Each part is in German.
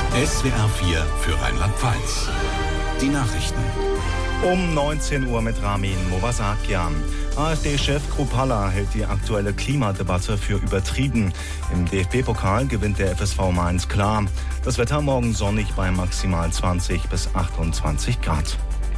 SWR 4 für Rheinland-Pfalz. Die Nachrichten. Um 19 Uhr mit Ramin Movasakian. AfD-Chef Kruppalla hält die aktuelle Klimadebatte für übertrieben. Im DFB-Pokal gewinnt der FSV Mainz klar. Das Wetter morgen sonnig bei maximal 20 bis 28 Grad.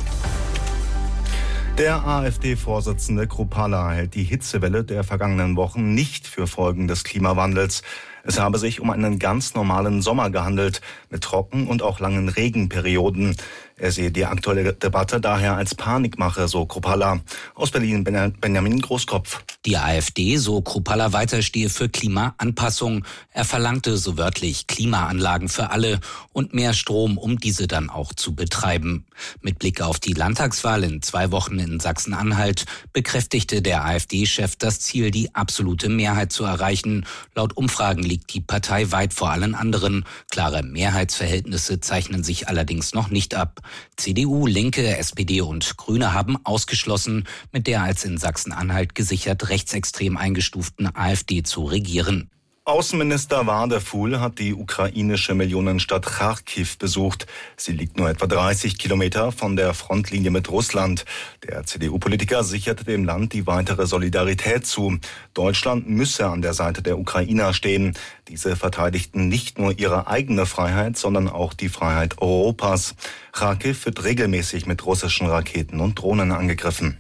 Der AfD-Vorsitzende Kruppalla hält die Hitzewelle der vergangenen Wochen nicht für Folgen des Klimawandels. Es habe sich um einen ganz normalen Sommer gehandelt, mit Trocken- und auch langen Regenperioden. Er sehe die aktuelle Debatte daher als Panikmache, so Kruppalla. Aus Berlin Benjamin Großkopf. Die AfD, so Kruppalla weiter, stehe für Klimaanpassung. Er verlangte so wörtlich Klimaanlagen für alle und mehr Strom, um diese dann auch zu betreiben. Mit Blick auf die Landtagswahl in 2 Wochen in Sachsen-Anhalt bekräftigte der AfD-Chef das Ziel, die absolute Mehrheit zu erreichen. Laut Umfragen liegt die Partei weit vor allen anderen. Klare Mehrheitsverhältnisse zeichnen sich allerdings noch nicht ab. CDU, Linke, SPD und Grüne haben ausgeschlossen, mit der als in Sachsen-Anhalt gesichert rechtsextrem eingestuften AfD zu regieren. Außenminister Wadefuhl hat die ukrainische Millionenstadt Charkiw besucht. Sie liegt nur etwa 30 Kilometer von der Frontlinie mit Russland. Der CDU-Politiker sicherte dem Land die weitere Solidarität zu. Deutschland müsse an der Seite der Ukrainer stehen. Diese verteidigten nicht nur ihre eigene Freiheit, sondern auch die Freiheit Europas. Charkiw wird regelmäßig mit russischen Raketen und Drohnen angegriffen.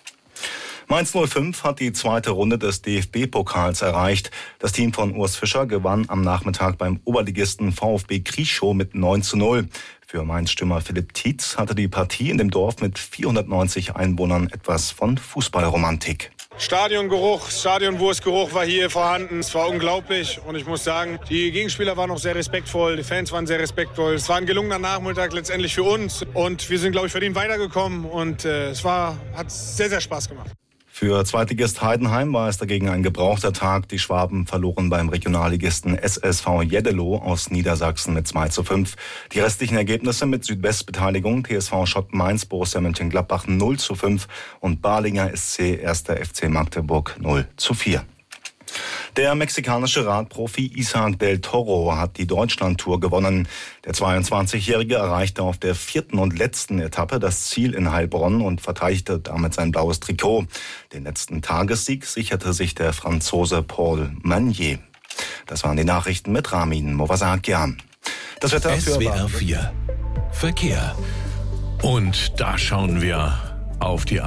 Mainz 05 hat die zweite Runde des DFB-Pokals erreicht. Das Team von Urs Fischer gewann am Nachmittag beim Oberligisten VfB Krieschow mit 9:0. Für Mainz-Stürmer Philipp Tietz hatte die Partie in dem Dorf mit 490 Einwohnern etwas von Fußballromantik. Stadiongeruch, Stadionwurstgeruch war hier vorhanden. Es war unglaublich und ich muss sagen, die Gegenspieler waren auch sehr respektvoll, die Fans waren sehr respektvoll. Es war ein gelungener Nachmittag letztendlich für uns und wir sind, glaube ich, verdient weitergekommen und hat sehr, sehr Spaß gemacht. Für Zweitligist Heidenheim war es dagegen ein gebrauchter Tag. Die Schwaben verloren beim Regionalligisten SSV Jeddelo aus Niedersachsen mit 2:5. Die restlichen Ergebnisse mit Südwestbeteiligung: TSV Schott Mainz, Borussia Mönchengladbach 0:5 und Balinger SC 1. FC Magdeburg 0:4. Der mexikanische Radprofi Isaac del Toro hat die Deutschlandtour gewonnen. Der 22-Jährige erreichte auf der 4. und letzten Etappe das Ziel in Heilbronn und verteidigte damit sein blaues Trikot. Den letzten Tagessieg sicherte sich der Franzose Paul Magnier. Das waren die Nachrichten mit Ramin Movasakian. Das Wetter für SWR 4 Verkehr. Und da schauen wir auf die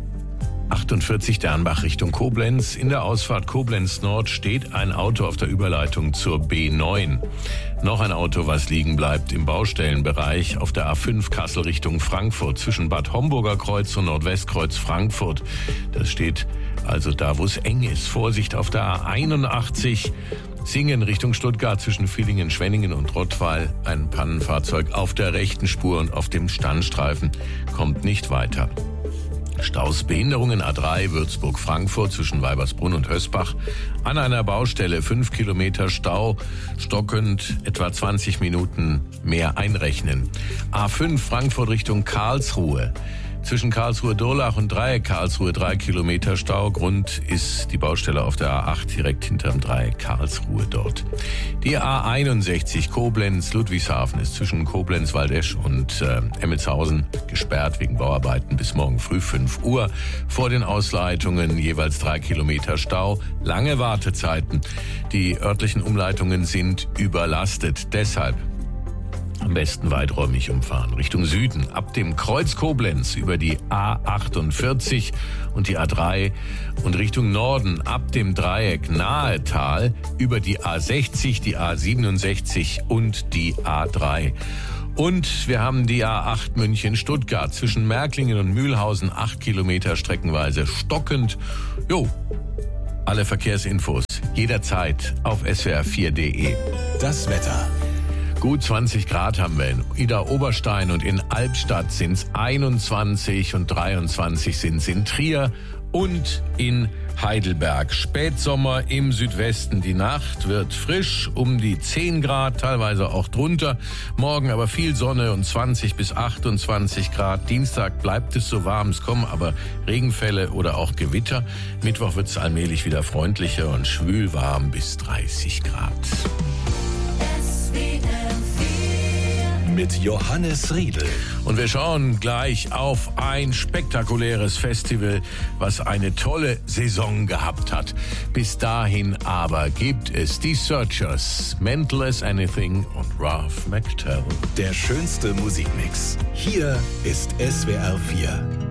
A48 Dernbach Richtung Koblenz. In der Ausfahrt Koblenz Nord steht ein Auto auf der Überleitung zur B9. Noch ein Auto, was liegen bleibt im Baustellenbereich auf der A5 Kassel Richtung Frankfurt zwischen Bad Homburger Kreuz und Nordwestkreuz Frankfurt. Das steht also da, wo es eng ist. Vorsicht auf der A81 Singen Richtung Stuttgart zwischen Villingen, Schwenningen und Rottweil. Ein Pannenfahrzeug auf der rechten Spur und auf dem Standstreifen kommt nicht weiter. Staus, Behinderungen A3 Würzburg-Frankfurt zwischen Weibersbrunn und Hösbach. An einer Baustelle 5 Kilometer Stau, stockend etwa 20 Minuten mehr einrechnen. A5 Frankfurt Richtung Karlsruhe. Zwischen Karlsruhe-Durlach und Dreieck Karlsruhe 3 Kilometer Stau. Grund ist die Baustelle auf der A8 direkt hinterm Dreieck Karlsruhe dort. Die A61 Koblenz-Ludwigshafen ist zwischen Koblenz-Waldesch und Emmelshausen gesperrt wegen Bauarbeiten bis morgen früh 5 Uhr. Vor den Ausleitungen jeweils 3 Kilometer Stau. Lange Wartezeiten. Die örtlichen Umleitungen sind überlastet. Deshalb am besten weiträumig umfahren. Richtung Süden, ab dem Kreuz Koblenz über die A48 und die A3 und Richtung Norden ab dem Dreieck Nahetal über die A60, die A67 und die A3. Und wir haben die A8 München-Stuttgart zwischen Märklingen und Mühlhausen 8 Kilometer streckenweise stockend. Alle Verkehrsinfos jederzeit auf swr4.de. Das Wetter. Gut 20 Grad haben wir in Idar-Oberstein und in Albstadt sind es 21 und 23 sind es in Trier und in Heidelberg. Spätsommer im Südwesten. Die Nacht wird frisch, um die 10 Grad, teilweise auch drunter. Morgen aber viel Sonne und 20 bis 28 Grad. Dienstag bleibt es so warm, es kommen aber Regenfälle oder auch Gewitter. Mittwoch wird es allmählich wieder freundlicher und schwül warm bis 30 Grad. SWR 4 mit Johannes Riedl. Und wir schauen gleich auf ein spektakuläres Festival, was eine tolle Saison gehabt hat. Bis dahin aber gibt es die Searchers, Mental as Anything und Ralph McTell. Der schönste Musikmix. Hier ist SWR 4.